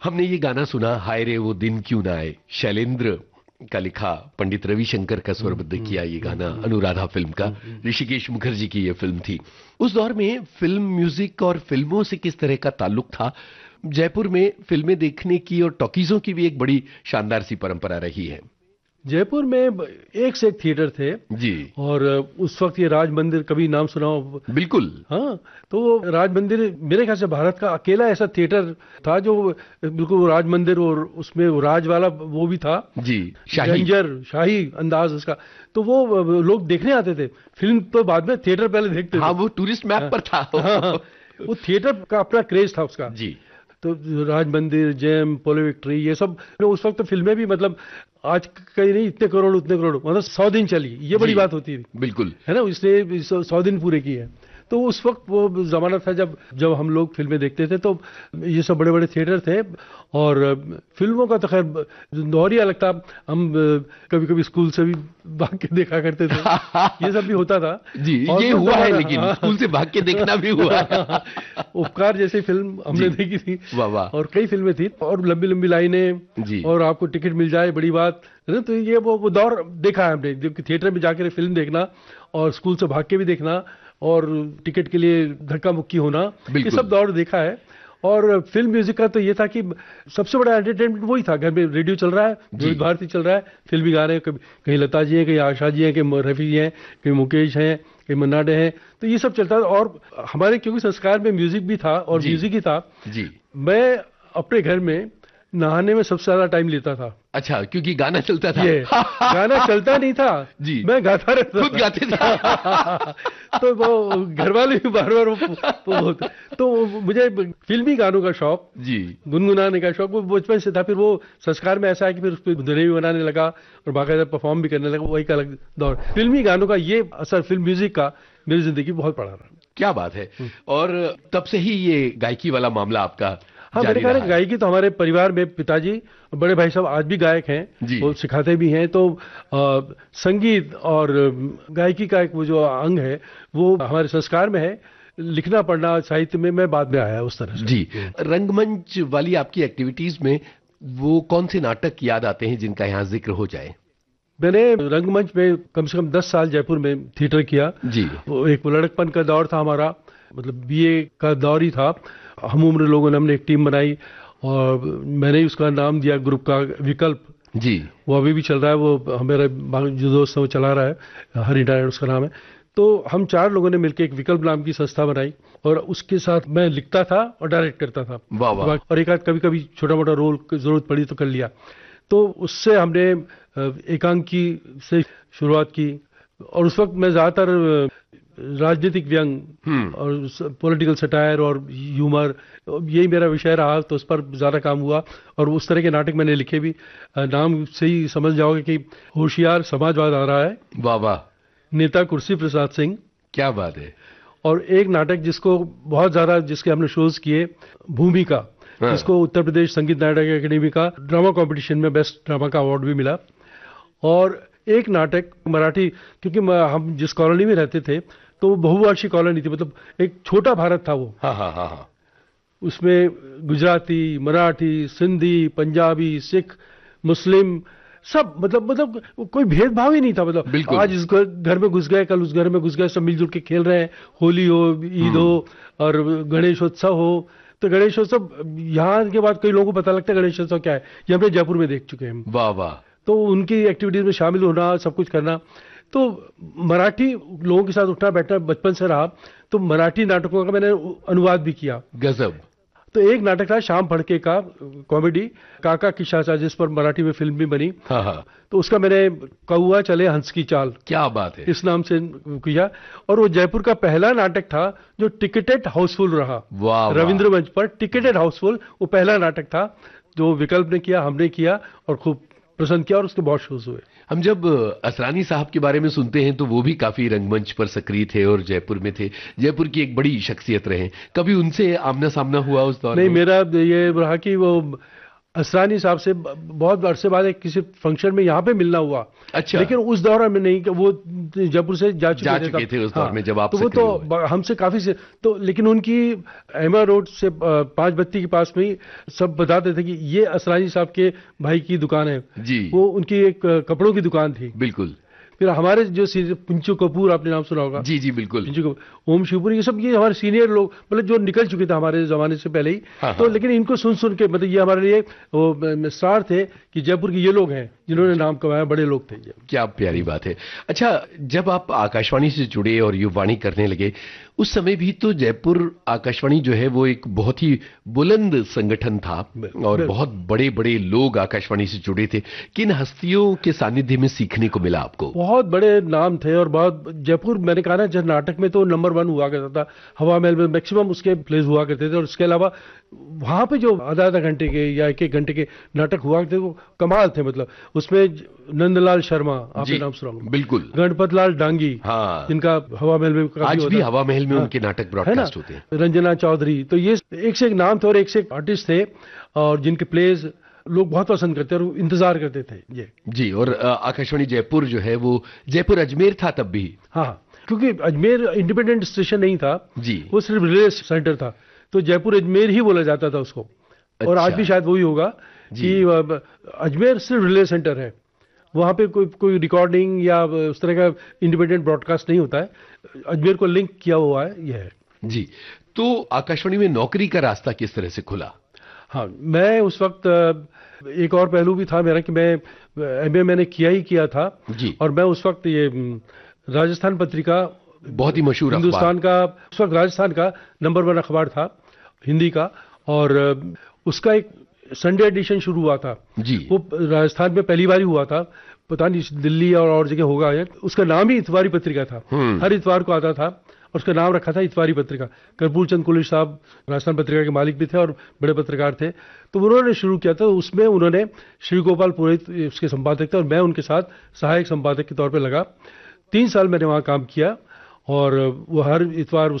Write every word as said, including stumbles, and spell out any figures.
हमने ये गाना सुना, हाय रे वो दिन क्यों ना आए, शैलेंद्र का लिखा, पंडित रविशंकर का स्वरबद्ध किया ये गाना, अनुराधा फिल्म का, ऋषिकेश मुखर्जी की ये फिल्म थी। उस दौर में फिल्म म्यूजिक और फिल्मों से किस तरह का ताल्लुक था? जयपुर में फिल्में देखने की और टॉकीजों की भी एक बड़ी शानदार सी परंपरा रही है। जयपुर में एक से एक थिएटर थे जी, और उस वक्त ये राज मंदिर, कभी नाम सुना हो? बिल्कुल। हाँ, तो राज मंदिर मेरे ख्याल से भारत का अकेला ऐसा थिएटर था जो बिल्कुल राज मंदिर, और उसमें वो राज वाला वो भी था जी, शाही जंजर, शाही अंदाज उसका, तो वो लोग देखने आते थे। फिल्म तो बाद में, थिएटर पहले देखते थे। हाँ, वो टूरिस्ट मैप पर था। हाँ, वो थिएटर का अपना क्रेज था उसका जी। तो राज मंदिर, जेम, पोलो विक्ट्री, ये सब उस वक्त तो फिल्में भी, मतलब आज कहीं नहीं, इतने करोड़ उतने करोड़, मतलब सौ दिन चली, ये बड़ी बात होती थी, बिल्कुल, है ना, इसलिए सौ दिन पूरे किए हैं। तो उस वक्त वो जमाना था जब जब हम लोग फिल्में देखते थे, तो ये सब बड़े बड़े थिएटर थे। और फिल्मों का तो खैर दौर ही अलग था। हम कभी कभी स्कूल से भी भाग के देखा करते थे, ये सब भी होता था जी। ये हुआ है, लेकिन स्कूल से भाग के देखना भी हुआ है। उपकार जैसी फिल्म हमने देखी थी, वाह वाह, और कई फिल्में थी, और लंबी लंबी लाइनें, और आपको टिकट मिल जाए, बड़ी बात है ना। तो ये वो, वो दौर देखा है हमने, थिएटर में जाकर फिल्म देखना और स्कूल से भाग के भी देखना और टिकट के लिए धक्का मुक्की होना, ये सब दौर देखा है। और फिल्म म्यूजिक का तो ये था कि सबसे बड़ा एंटरटेनमेंट वही था, घर में रेडियो चल रहा है, विविध भारती चल रहा है, फिल्मी गाने, कहीं लता जी हैं, कहीं आशा जी हैं, कहीं रफी जी हैं, कहीं मुकेश हैं, कहीं मन्ना डे हैं, तो ये सब चलता था। और हमारे क्योंकि संस्कार में म्यूजिक भी था और म्यूजिक ही था जी। मैं अपने घर में नहाने में सबसे ज्यादा टाइम लेता था। अच्छा, क्योंकि गाना चलता था। ये गाना चलता नहीं था जी, मैं गाता रहता, खुद गाते थे। तो वो घर वाले भी बार बार वो, वो तो मुझे फिल्मी गानों का शौक जी, गुनगुनाने का शौक वो बचपन से था। फिर वो संस्कार में ऐसा है कि फिर उसको धुनें भी बनाने लगा और बाकायदा परफॉर्म भी करने लगा, वही का अलग दौर। फिल्मी गानों का ये असर फिल्म म्यूजिक का मेरी जिंदगी बहुत पड़ा रहा। क्या बात है। और तब से ही ये गायकी वाला मामला आपका? हाँ, मेरे ख्याल गायकी तो हमारे परिवार में पिताजी और बड़े भाई साहब आज भी गायक हैं, वो सिखाते भी हैं। तो आ, संगीत और गायकी का एक वो जो अंग है वो हमारे संस्कार में है। लिखना पढ़ना साहित्य में मैं बाद में आया उस तरह से जी। रंगमंच वाली आपकी एक्टिविटीज में वो कौन से नाटक याद आते हैं जिनका यहाँ जिक्र हो जाए? मैंने रंगमंच में कम से कम दस साल जयपुर में थिएटर किया जी। वो एक लड़कपन का दौर था हमारा, मतलब बीए का दौर ही था। हम उम्र लोगों ने हमने एक टीम बनाई और मैंने उसका नाम दिया ग्रुप का विकल्प जी। वो अभी भी चल रहा है, वो हमारे जो दोस्त है वो चला रहा है, हरि नारायण उसका नाम है। तो हम चार लोगों ने मिलकर एक विकल्प नाम की संस्था बनाई और उसके साथ मैं लिखता था और डायरेक्ट करता था। वाह वाह। और एक आध कभी कभी छोटा मोटा रोल की जरूरत पड़ी तो कर लिया। तो उससे हमने एकांकी से शुरुआत की और उस वक्त मैं ज्यादातर राजनीतिक व्यंग और पॉलिटिकल सटायर और ह्यूमर, यही मेरा विषय रहा, तो उस पर ज्यादा काम हुआ और उस तरह के नाटक मैंने लिखे भी। नाम से ही समझ जाओगे कि होशियार समाजवाद आ रहा है, वाह वाह, नेता कुर्सी प्रसाद सिंह, क्या बात है। और एक नाटक जिसको बहुत ज्यादा, जिसके हमने शोज किए, भूमिका, जिसको उत्तर प्रदेश संगीत नाटक अकेडमी का ड्रामा कंपटीशन में बेस्ट ड्रामा का अवार्ड भी मिला। और एक नाटक मराठी, क्योंकि हम जिस कॉलोनी में रहते थे तो वो बहुभाषी कॉलोनी थी, मतलब एक छोटा भारत था वो। हाँ हाँ हाँ हाँ। उसमें गुजराती, मराठी, सिंधी, पंजाबी, सिख, मुस्लिम सब, मतलब मतलब कोई भेदभाव ही नहीं था। मतलब आज इस घर में घुस गए, कल उस घर में घुस गए, सब मिलजुल के खेल रहे हैं। होली हो, ईद हो और गणेशोत्सव हो, तो गणेशोत्सव यहाँ के बाद कई लोगों को पता लगता है गणेशोत्सव क्या है, ये हमने जयपुर में देख चुके हैं। वाह वाह। तो उनकी एक्टिविटीज में शामिल होना, सब कुछ करना। तो मराठी लोगों के साथ उठना बैठना बचपन से रहा, तो मराठी नाटकों का मैंने अनुवाद भी किया। गजब। तो एक नाटक था श्याम फड़के का, कॉमेडी, काका की शाचा, जिस पर मराठी में फिल्म भी बनी। हाँ हाँ। तो उसका मैंने कौआ चले हंस की चाल, क्या बात है, इस नाम से किया। और वो जयपुर का पहला नाटक था जो टिकटेड हाउसफुल रहा। वाह। रविंद्र मंच पर टिकटेड हाउसफुल, वो पहला नाटक था जो विकल्प ने किया, हमने किया और खूब पसंद किया और उसके बहुत शोज हुए। हम जब असरानी साहब के बारे में सुनते हैं तो वो भी काफी रंगमंच पर सक्रिय थे और जयपुर में थे, जयपुर की एक बड़ी शख्सियत रहे। कभी उनसे आमना सामना हुआ उस दौर में? नहीं, मेरा ये रहा कि वो असरानी साहब से बहुत अरसे बाद एक किसी फंक्शन में यहाँ पे मिलना हुआ। अच्छा। लेकिन उस दौरान में नहीं, कि वो जयपुर से जा चुके जा थे, चुके थे उस दौर हाँ, में जब आप तो वो तो हमसे काफी से तो, लेकिन उनकी एमा रोड से पांच बत्ती के पास में ही सब बताते थे कि ये असरानी साहब के भाई की दुकान है जी। वो उनकी एक कपड़ों की दुकान थी। बिल्कुल। फिर हमारे जो पिंचू कपूर, आपने नाम सुना होगा। जी जी बिल्कुल। पिंचू कपूर, ओम शिवपुरी, ये सब ये हमारे सीनियर लोग, मतलब जो निकल चुके थे हमारे जमाने से पहले ही। हाँ, तो हाँ। लेकिन इनको सुन सुन के, मतलब ये हमारे लिए वो स्टार थे कि जयपुर के ये लोग हैं जिन्होंने नाम कमाया, बड़े लोग थे ये। क्या प्यारी बात है। अच्छा, जब आप आकाशवाणी से जुड़े और युवावाणी करने लगे, उस समय भी तो जयपुर आकाशवाणी जो है वो एक बहुत ही बुलंद संगठन था और बहुत बड़े बड़े लोग आकाशवाणी से जुड़े थे। किन हस्तियों के सानिध्य में सीखने को मिला आपको? बहुत बड़े नाम थे और बहुत, जयपुर मैंने कहा ना, जब नाटक में तो नंबर वन हुआ करता था, हवा महल में मैक्सिमम उसके प्लेस हुआ करते थे। और इसके अलावा वहां पे जो आधा आधा घंटे के या एक एक घंटे के नाटक हुआ करते थे वो कमाल थे। मतलब उसमें नंदलाल शर्मा, आपने नाम सुना होगा। बिल्कुल। गणपत लाल डांगी, हाँ, जिनका हवा महल में आज भी हवा महल में हाँ, उनके नाटक ब्रॉडकास्ट होते हैं। रंजना चौधरी, तो ये एक से एक नाम थे और एक से एक आर्टिस्ट थे और जिनके प्लेज लोग बहुत पसंद करते और इंतजार करते थे ये। जी। और आकाशवाणी जयपुर जो है वो जयपुर अजमेर था तब भी। हाँ, क्योंकि अजमेर इंडिपेंडेंट स्टेशन नहीं था जी, वो सिर्फ रिले सेंटर था, तो जयपुर अजमेर ही बोला जाता था उसको। अच्छा। और आज भी शायद वही होगा कि अजमेर सिर्फ रिले सेंटर है, वहां पे कोई कोई रिकॉर्डिंग या उस तरह का इंडिपेंडेंट ब्रॉडकास्ट नहीं होता है। अजमेर को लिंक किया हुआ है यह है। जी। तो आकाशवाणी में नौकरी का रास्ता किस तरह से खुला? हाँ, मैं उस वक्त, एक और पहलू भी था मेरा कि मैं एमए मैंने किया ही किया था जी। और मैं उस वक्त ये राजस्थान पत्रिका, बहुत ही मशहूर हिंदुस्तान का, उस वक्त राजस्थान का नंबर वन अखबार था हिंदी का, और उसका एक संडे एडिशन शुरू हुआ था जी। वो राजस्थान में पहली बार ही हुआ था, पता नहीं दिल्ली और और जगह होगा। उसका नाम ही इतवारी पत्रिका था, हर इतवार को आता था और उसका नाम रखा था इतवारी पत्रिका। कर्पूर चंद कुलिश साहब राजस्थान पत्रिका के मालिक भी थे और बड़े पत्रकार थे, तो उन्होंने शुरू किया था। उसमें उन्होंने श्री गोपाल पुरोहित उसके संपादक थे और मैं उनके साथ सहायक संपादक के तौर पर लगा। तीन साल मैंने वहाँ काम किया और वो हर इतवार